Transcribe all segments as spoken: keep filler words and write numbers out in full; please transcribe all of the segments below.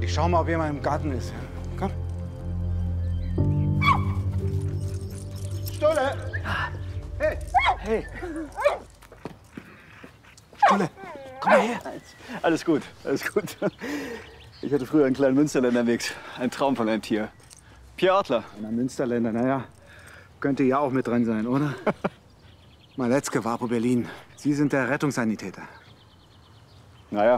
Ich schau mal, ob jemand im Garten ist. Ja? Komm. Stulle! Hey! Hey! Stulle, komm mal her. Alles gut, alles gut. Ich hatte früher einen kleinen Münsterländer Mix. Ein Traum von einem Tier. Pierre Ortler. Na, Münsterländer, naja. Könnte ja auch mit dran sein, oder? Maletzke, Vapo Berlin. Sie sind der Rettungssanitäter. Naja.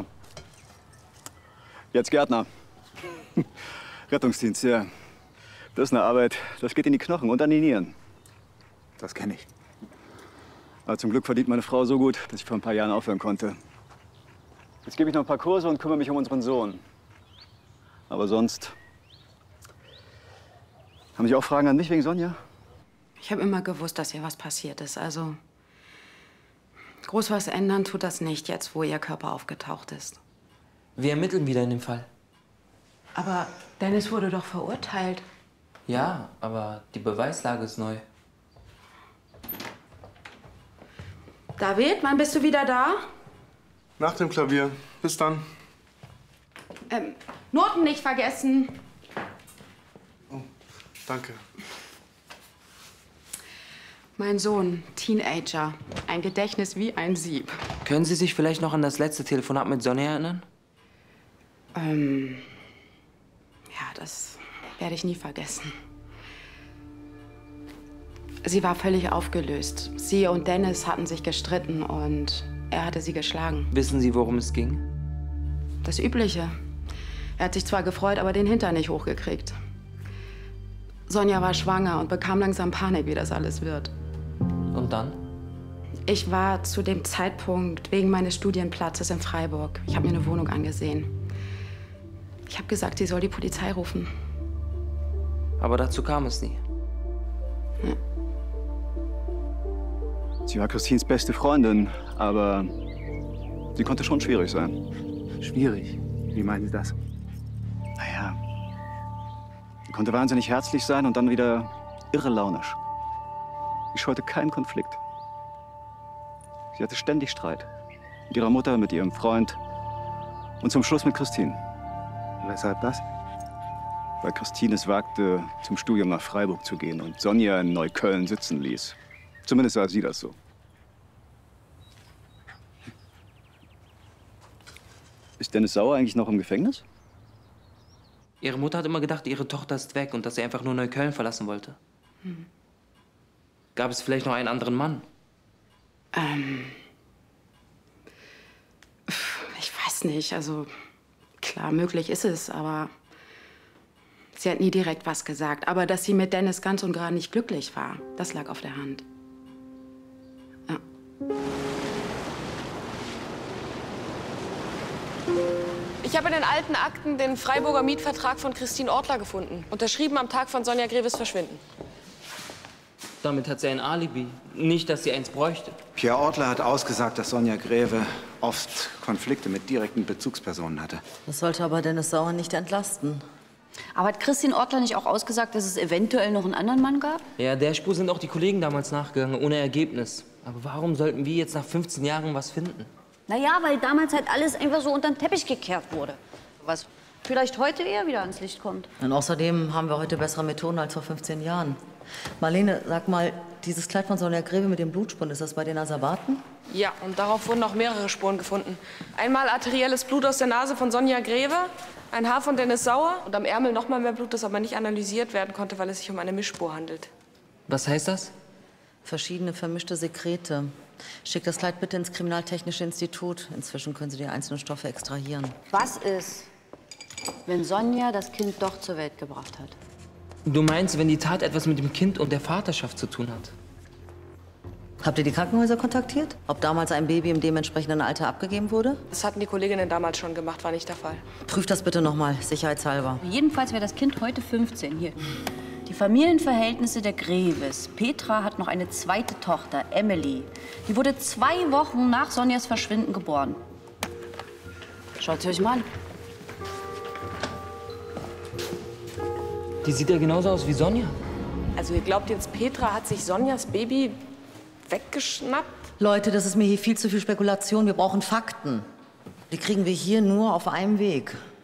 Jetzt Gärtner. Rettungsdienst, ja. Das ist eine Arbeit, das geht in die Knochen und an die Nieren. Das kenne ich. Aber zum Glück verdient meine Frau so gut, dass ich vor ein paar Jahren aufhören konnte. Jetzt gebe ich noch ein paar Kurse und kümmere mich um unseren Sohn. Aber sonst... Haben Sie auch Fragen an mich wegen Sonja? Ich habe immer gewusst, dass ihr was passiert ist. Also groß was ändern tut das nicht, jetzt wo ihr Körper aufgetaucht ist. Wir ermitteln wieder in dem Fall. Aber Dennis wurde doch verurteilt. Ja, aber die Beweislage ist neu. David, wann bist du wieder da? Nach dem Klavier. Bis dann. Ähm, Noten nicht vergessen. Oh, danke. Mein Sohn, Teenager. Ein Gedächtnis wie ein Sieb. Können Sie sich vielleicht noch an das letzte Telefonat mit Sonja erinnern? Ähm, ja, das werde ich nie vergessen. Sie war völlig aufgelöst. Sie und Dennis hatten sich gestritten und er hatte sie geschlagen. Wissen Sie, worum es ging? Das Übliche. Er hat sich zwar gefreut, aber den Hintern nicht hochgekriegt. Sonja war schwanger und bekam langsam Panik, wie das alles wird. Und dann? Ich war zu dem Zeitpunkt wegen meines Studienplatzes in Freiburg. Ich habe mir eine Wohnung angesehen. Ich habe gesagt, sie soll die Polizei rufen. Aber dazu kam es nie. Ja. Sie war Christins beste Freundin, aber sie konnte schon schwierig sein. Schwierig? Wie meinen Sie das? Naja, sie konnte wahnsinnig herzlich sein und dann wieder irre launisch. Sie scheute keinen Konflikt. Sie hatte ständig Streit. Mit ihrer Mutter, mit ihrem Freund und zum Schluss mit Christine. Weshalb das? Weil Christine es wagte, zum Studium nach Freiburg zu gehen und Sonja in Neukölln sitzen ließ. Zumindest sah sie das so. Ist Dennis Sauer eigentlich noch im Gefängnis? Ihre Mutter hat immer gedacht, ihre Tochter ist weg und dass sie einfach nur Neukölln verlassen wollte. Hm. Gab es vielleicht noch einen anderen Mann? Ähm. Ich weiß nicht. Also, klar, möglich ist es, aber sie hat nie direkt was gesagt. Aber dass sie mit Dennis ganz und gar nicht glücklich war, das lag auf der Hand. Ja. Ich habe in den alten Akten den Freiburger Mietvertrag von Christine Ortler gefunden. Unterschrieben am Tag von Sonja Greves Verschwinden. Damit hat sie ein Alibi. Nicht, dass sie eins bräuchte. Pierre Ortler hat ausgesagt, dass Sonja Greve oft Konflikte mit direkten Bezugspersonen hatte. Das sollte aber Dennis Sauer nicht entlasten. Aber hat Christine Ortler nicht auch ausgesagt, dass es eventuell noch einen anderen Mann gab? Ja, der Spur sind auch die Kollegen damals nachgegangen, ohne Ergebnis. Aber warum sollten wir jetzt nach fünfzehn Jahren was finden? Naja, weil damals halt alles einfach so unter den Teppich gekehrt wurde. Was vielleicht heute eher wieder ans Licht kommt. Und außerdem haben wir heute bessere Methoden als vor fünfzehn Jahren. Marlene, sag mal, dieses Kleid von Sonja Greve mit dem Blutspuren, ist das bei den Asservaten? Ja, und darauf wurden auch mehrere Spuren gefunden. Einmal arterielles Blut aus der Nase von Sonja Greve, ein Haar von Dennis Sauer und am Ärmel noch mal mehr Blut, das aber nicht analysiert werden konnte, weil es sich um eine Mischspur handelt. Was heißt das? Verschiedene vermischte Sekrete. Schick das Kleid bitte ins Kriminaltechnische Institut. Inzwischen können Sie die einzelnen Stoffe extrahieren. Was ist, wenn Sonja das Kind doch zur Welt gebracht hat? Du meinst, wenn die Tat etwas mit dem Kind und der Vaterschaft zu tun hat? Habt ihr die Krankenhäuser kontaktiert? Ob damals ein Baby im dementsprechenden Alter abgegeben wurde? Das hatten die Kolleginnen damals schon gemacht, war nicht der Fall. Prüft das bitte noch mal, sicherheitshalber. Jedenfalls wäre das Kind heute fünfzehn. Hier. Die Familienverhältnisse der Greves. Petra hat noch eine zweite Tochter, Emily. Die wurde zwei Wochen nach Sonjas Verschwinden geboren. Schaut sie euch mal an. Die sieht ja genauso aus wie Sonja. Also ihr glaubt jetzt, Petra hat sich Sonjas Baby weggeschnappt? Leute, das ist mir hier viel zu viel Spekulation. Wir brauchen Fakten. Die kriegen wir hier nur auf einem Weg.